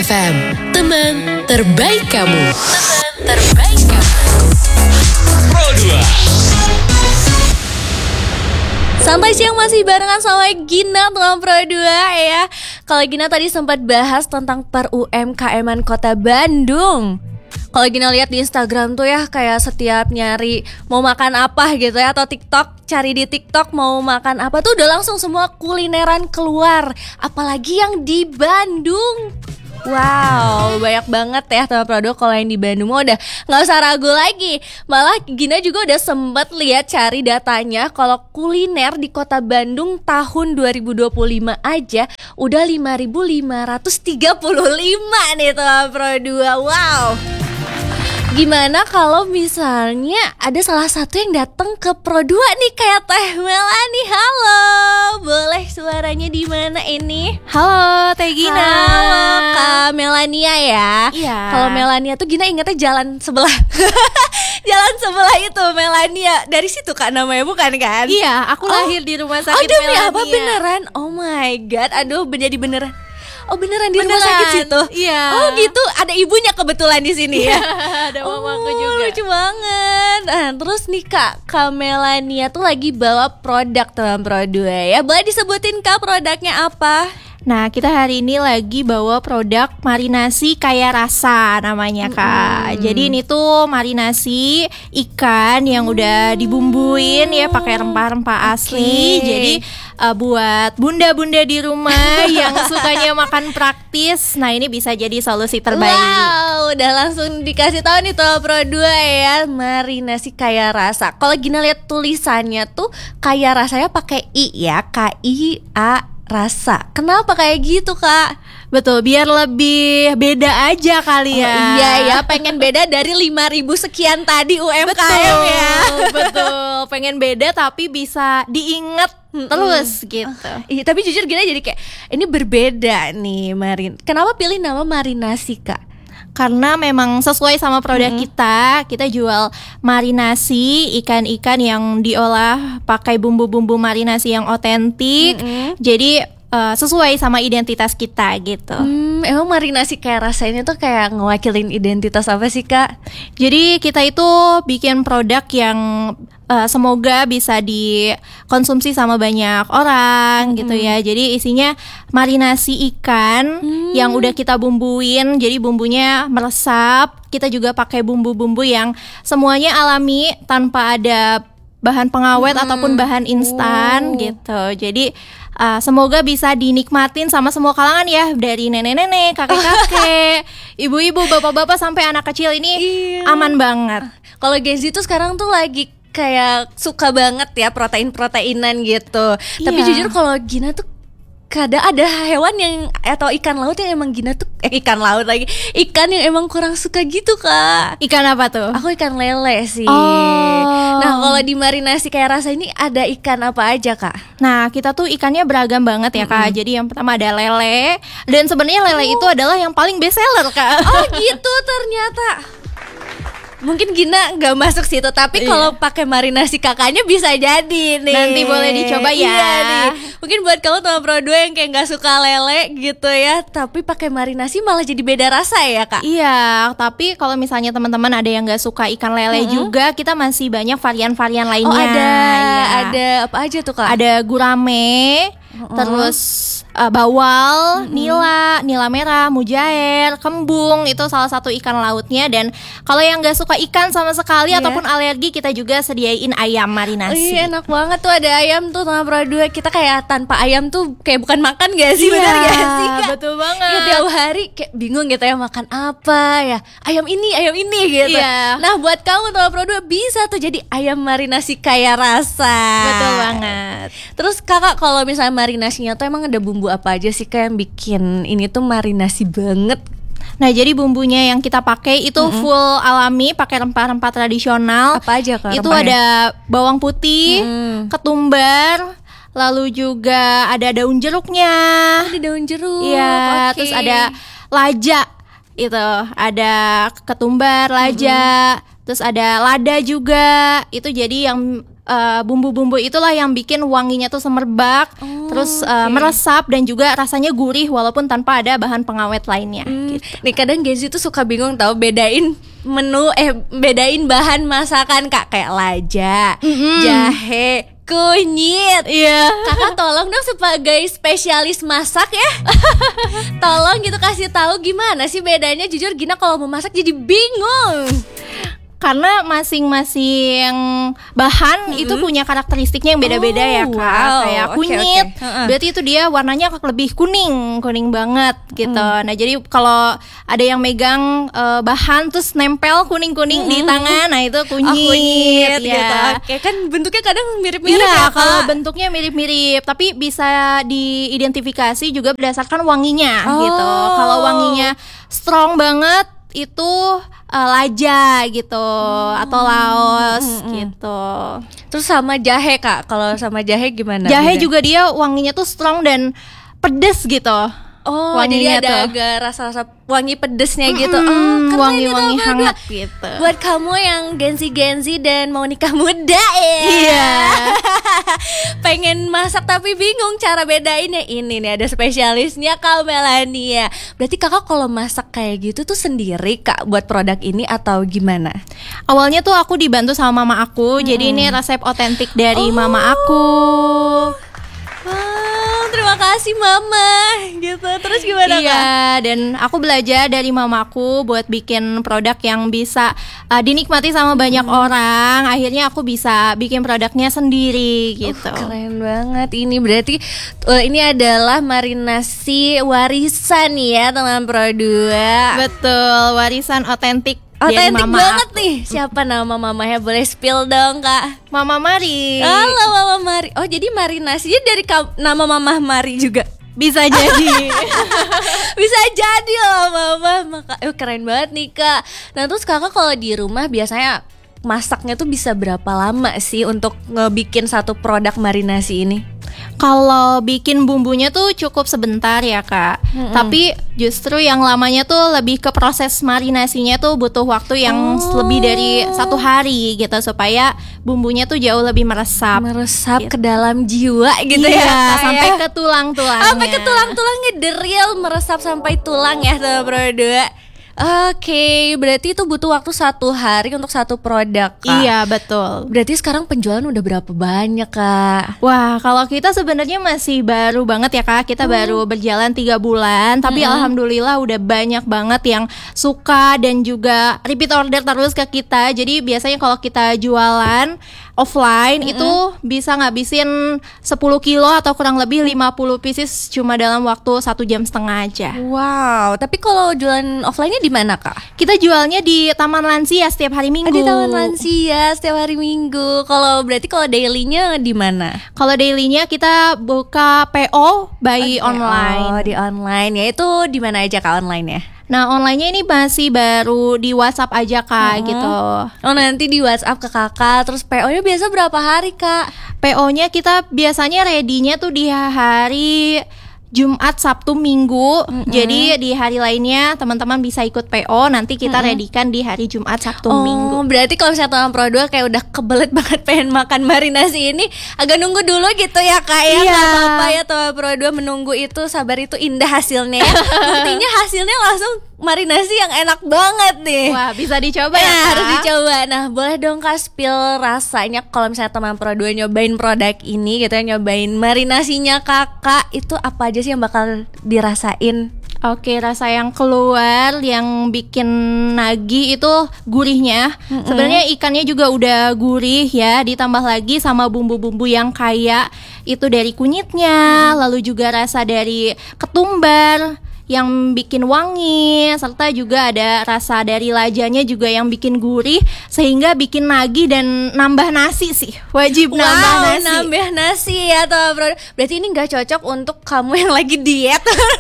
FM, teman terbaik kamu. Teman terbaik kamu. Pro 2. Santai siang masih barengan sama Gina teman Pro 2 ya. Kalau Gina tadi sempat bahas tentang per UMKM-an Kota Bandung. Kalau Gina lihat di Instagram tuh ya, kayak setiap nyari mau makan apa gitu ya, atau TikTok, cari di TikTok mau makan apa tuh udah langsung semua kulineran keluar. Apalagi yang di Bandung. Wow, banyak banget ya teman produk. Kalau yang di Bandung udah gak usah ragu lagi. Malah Gina juga udah sempet lihat cari datanya, kalau kuliner di Kota Bandung tahun 2025 aja udah 5.535 nih teman produk. Wow. Gimana kalau misalnya ada salah satu yang datang ke Pro 2 nih, kayak Teh Melani. Halo, boleh suaranya di mana ini? Halo Teh Gina. Halo Kak Melania ya. Iya. Kalau Melania tuh Gina ingetnya jalan sebelah. Jalan sebelah itu Melania. Dari situ Kak namanya, bukan kan? Iya, aku lahir di rumah sakit demi Melania. apa beneran? Oh my god, aduh jadi beneran. Oh beneran di rumah sakit situ? Iya. Oh gitu, ada ibunya kebetulan di sini ya. Ada mamaku juga. Lucu banget. Nah, terus nih Kak Melania tuh lagi bawa produk teman Pro 2 ya. Boleh disebutin Kak produknya apa? Nah, kita hari ini lagi bawa produk marinasi kaya rasa namanya Kak. Jadi ini tuh marinasi ikan yang udah dibumbuin ya pakai rempah-rempah asli. Jadi buat bunda-bunda di rumah yang sukanya makan praktis, nah ini bisa jadi solusi terbaik. Wow, udah langsung dikasih tahu nih tuh Pro 2 ya, marinasi kaya rasa. Kalau Gina lihat tulisannya tuh kaya rasanya pakai I ya, KIA rasa. Kenapa kayak gitu Kak? Betul, biar lebih beda aja kali ya. Oh, iya ya, pengen beda dari 5.000 sekian tadi UMKM ya. Betul, pengen beda tapi bisa diinget terus gitu. Iya, tapi jujur Gina jadi kayak ini berbeda nih Marin. Kenapa pilih nama marinasi Kak? Karena memang sesuai sama produk kita jual marinasi ikan-ikan yang diolah pakai bumbu-bumbu marinasi yang otentik. Jadi sesuai sama identitas kita gitu. Emang marinasi kayak rasanya tuh kayak ngewakilin identitas apa sih Kak? Jadi kita itu bikin produk yang semoga bisa dikonsumsi sama banyak orang gitu ya. Jadi isinya marinasi ikan yang udah kita bumbuin. Jadi bumbunya meresap. Kita juga pakai bumbu-bumbu yang semuanya alami tanpa ada bahan pengawet ataupun bahan instan gitu. Jadi semoga bisa dinikmatin sama semua kalangan ya, dari nenek-nenek, kakek-kakek, ibu-ibu, bapak-bapak sampai anak kecil ini aman banget. Kalau Gen Z tuh sekarang tuh lagi kayak suka banget ya protein-proteinan gitu. Tapi jujur kalau Gina tuh kadang ada hewan yang atau ikan laut yang emang Gina tuh ikan laut lagi, ikan yang emang kurang suka gitu Kak. Ikan apa tuh? Aku ikan lele sih. Oh. Nah kalau di marinasi kayak rasa ini ada ikan apa aja Kak? Nah kita tuh ikannya beragam banget ya Kak. Jadi yang pertama ada lele. Dan sebenarnya lele itu adalah yang paling best seller Kak. Oh gitu ternyata. Mungkin Gina nggak masuk situ, tapi kalau pakai marinasi kakaknya bisa jadi nih. Nanti boleh dicoba ya. Iya nih. Mungkin buat kamu teman Pro 2 yang kayak nggak suka lele gitu ya, tapi pakai marinasi malah jadi beda rasa ya Kak. Iya, tapi kalau misalnya teman-teman ada yang nggak suka ikan lele juga, kita masih banyak varian-varian lainnya. Oh ada, ya. Ada apa aja tuh Kak? Ada gurame, terus bawal, nila merah, mujair, kembung, itu salah satu ikan lautnya. Dan kalau yang nggak suka ikan sama sekali ataupun alergi, kita juga sediain ayam marinasi. Iya enak banget tuh, ada ayam tuh teman Pro 2. Kita kayak tanpa ayam tuh kayak bukan makan gak sih? Benar gak sih Kak? Betul banget. Ya, tiap hari kayak bingung gitu ya makan apa ya, ayam ini gitu. Nah buat kamu teman Pro 2 bisa tuh jadi ayam marinasi kaya rasa. Betul banget. Terus Kakak kalau misalnya marinasinya tuh emang ada bumbu apa aja sih Kak yang bikin ini tuh marinasi banget? Nah jadi bumbunya yang kita pakai itu full alami, pakai rempah-rempah tradisional. Apa aja Kak? Itu rempahnya? ada bawang putih, ketumbar, lalu juga ada daun jeruknya. Ada daun jeruk. Iya, Oke. terus ada laja. Itu ada ketumbar, laja, terus ada lada juga. Itu jadi yang bumbu-bumbu itulah yang bikin wanginya tuh semerbak, terus meresap dan juga rasanya gurih walaupun tanpa ada bahan pengawet lainnya. Gitu. Nih kadang Genzi tuh suka bingung tahu bedain bedain bahan masakan Kak, kayak laja, jahe, kunyit. Iya. Kakak tolong dong sebagai spesialis masak ya. Tolong gitu kasih tahu gimana sih bedanya. Jujur Gina kalau mau masak jadi bingung. Karena masing-masing bahan itu punya karakteristiknya yang beda-beda ya Kak. Wow. Kayak Oke, kunyit, oke. berarti itu dia warnanya lebih kuning banget gitu. Nah jadi kalau ada yang megang bahan terus nempel kuning-kuning di tangan, nah itu kunyit, Kunyit ya. gitu. Oke, kan bentuknya kadang mirip-mirip Iya, ya kalau Kak. bentuknya mirip-mirip, tapi bisa diidentifikasi juga berdasarkan wanginya gitu. Kalau wanginya strong banget itu laja gitu atau laos gitu. Terus sama jahe Kak, kalau sama jahe gimana? Jahe bedanya? juga dia wanginya tuh strong dan pedes gitu. Oh, wanginya jadi ada tuh. agak rasa-rasa wangi pedesnya gitu. Mm-mm, keren wangi-wangi itu, hangat berdua. gitu. Buat kamu yang Genzi dan mau nikah muda ya. Iya. Pengen masak tapi bingung cara bedainnya. Ini nih ada spesialisnya Kak Melania. Berarti Kakak kalau masak kayak gitu tuh sendiri Kak buat produk ini atau gimana? Awalnya tuh aku dibantu sama mama aku, jadi ini resep otentik dari mama aku. Wow, terima kasih Mama. Gitu. Terus gimana Kak? Iya, dan aku belajar dari mamaku buat bikin produk yang bisa dinikmati sama banyak orang. Akhirnya aku bisa bikin produknya sendiri gitu. Keren banget. Ini berarti ini adalah marinasi warisan ya teman Pro 2. Betul, warisan otentik dari Otentik mama banget aku. nih. Siapa nama mamanya? Boleh spill dong Kak. Mama Mari. Halo Mama Mari. Oh jadi marinasinya dari nama Mama Mari juga. Bisa jadi. Bisa jadi loh Mama. Keren banget nih Kak. Nah terus Kakak kalau di rumah biasanya masaknya tuh bisa berapa lama sih untuk ngebikin satu produk marinasi ini? Kalau bikin bumbunya tuh cukup sebentar ya Kak. Tapi justru yang lamanya tuh lebih ke proses marinasinya tuh butuh waktu yang lebih dari 1 hari gitu supaya bumbunya tuh jauh lebih meresap. Meresap ke dalam jiwa gitu Iya, ya Kak, sampai ya. ke tulang-tulangnya. Sampai ke tulang-tulangnya, the real meresap sampai tulang ya teman Pro 2. Oke, berarti itu butuh waktu 1 hari untuk satu produk Kak. Iya, betul. Berarti sekarang penjualan udah berapa banyak Kak? Wah, kalau kita sebenarnya masih baru banget ya Kak. Kita baru berjalan 3 bulan, tapi alhamdulillah udah banyak banget yang suka dan juga repeat order terus ke kita. Jadi biasanya kalau kita jualan offline itu bisa ngabisin 10 kilo atau kurang lebih 50 pieces cuma dalam waktu 1,5 jam aja. Wow, tapi kalau jualan offline-nya di mana Kak? Kita jualnya di Taman Lansia setiap hari Minggu. Di Taman Lansia setiap hari Minggu. Kalau daily-nya di mana? Kalau daily-nya kita buka PO by online. Oh, di online ya. Itu di mana aja Kak online-nya? Nah, online-nya ini masih baru di WhatsApp aja Kak gitu. Oh, nanti di WhatsApp ke Kakak. Terus PO-nya biasa berapa hari Kak? PO-nya kita biasanya ready-nya tuh di hari Jumat, Sabtu, Minggu. Jadi di hari lainnya teman-teman bisa ikut PO. Nanti kita ready-kan di hari Jumat, Sabtu, Minggu. Berarti kalau misalnya teman Pro 2 kayak udah kebelet banget pengen makan marinasi ini, agak nunggu dulu gitu ya Kak ya. Iya. Gak apa-apa ya teman Pro 2 menunggu itu, sabar itu indah hasilnya ya. Buktinya hasilnya langsung marinasi yang enak banget nih. Wah, bisa dicoba ya, Nah, Kak? harus dicoba. Nah, boleh dong Kak spill rasanya kalau misalnya teman Pro 2 nyobain produk ini gitu ya, nyobain marinasinya Kakak, itu apa aja sih yang bakal dirasain? Oke, rasa yang keluar yang bikin nagih itu gurihnya. Sebenarnya ikannya juga udah gurih ya, ditambah lagi sama bumbu-bumbu yang kaya itu dari kunyitnya, lalu juga rasa dari ketumbar yang bikin wangi, serta juga ada rasa dari lajanya juga yang bikin gurih sehingga bikin nagih dan nambah nasi sih. Wajib nambah nasi. Nambah nasi ya toh bro. Berarti ini nggak cocok untuk kamu yang lagi diet.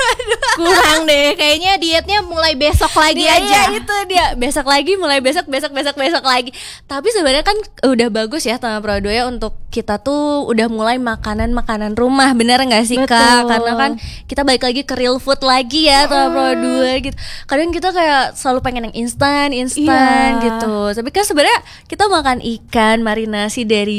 Kurang deh, kayaknya dietnya mulai besok lagi aja. Iya itu dia. Besok lagi, mulai besok lagi. Tapi sebenarnya kan udah bagus ya teman Pro 2 ya untuk kita tuh udah mulai makanan rumah, bener nggak sih Kak? Betul. Karena kan kita balik lagi ke real food lagi ya teman Pro 2 gitu. Kadang kita kayak selalu pengen yang instan Iya. gitu. Tapi kan sebenarnya kita makan ikan marinasi dari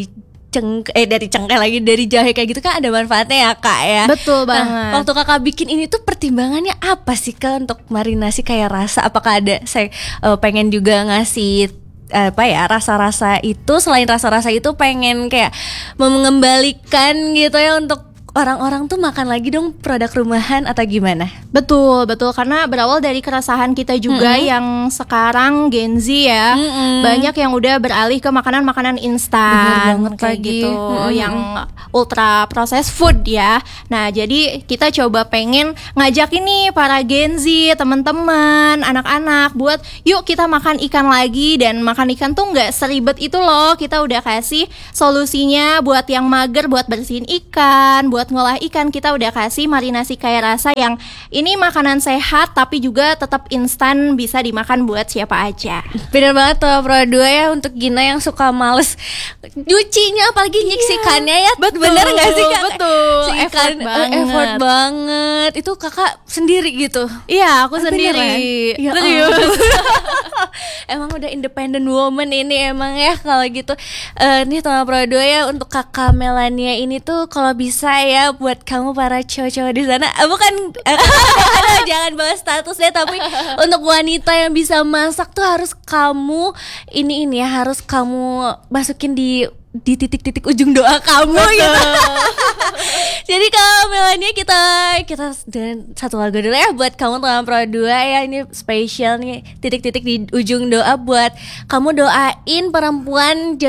dari cengkeh lagi, dari jahe kayak gitu kan ada manfaatnya ya Kak ya. Betul Nah, banget. waktu Kakak bikin ini tuh pertimbangannya apa sih Kak untuk marinasi kayak rasa? Apakah ada saya pengen juga ngasih rasa-rasa itu, selain rasa-rasa itu pengen kayak mengembalikan gitu ya untuk orang-orang tuh makan lagi dong produk rumahan atau gimana? Betul, karena berawal dari keresahan kita juga yang sekarang Gen Z ya, banyak yang udah beralih ke makanan-makanan instan Bener banget kayak lagi. gitu, yang ultra processed food ya. Nah, jadi kita coba pengen ngajak ini para Gen Z, teman-teman, anak-anak buat yuk kita makan ikan lagi, dan makan ikan tuh nggak seribet itu loh. Kita udah kasih solusinya buat yang mager, buat bersihin ikan, buat ngolah ikan, kita udah kasih marinasi kayak rasa yang ini makanan sehat tapi juga tetap instan, bisa dimakan buat siapa aja. Bener banget tuh Pro 2 ya, untuk Gina yang suka males nyucinya apalagi nyiksikannya ya. Bener gak sih Kak? Betul. Si Effort ikan, banget. effort banget. Itu Kakak sendiri gitu? Iya, aku Beneran? sendiri. Ya Serius. Emang udah independent woman ini emang ya kalau gitu. Nih teman Pro 2 ya, untuk Kakak Melania ini tuh kalau bisa ya buat kamu para cowok-cowok di sana, bukan aduh, jangan bahas status deh, tapi untuk wanita yang bisa masak tuh harus kamu ini ya, harus kamu masukin di titik-titik ujung doa kamu gitu. Jadi kalau Melania kita dan satu lagu dulu ya buat kamu teman Pro 2 ya, ini spesial nih, titik-titik di ujung doa buat kamu, doain perempuan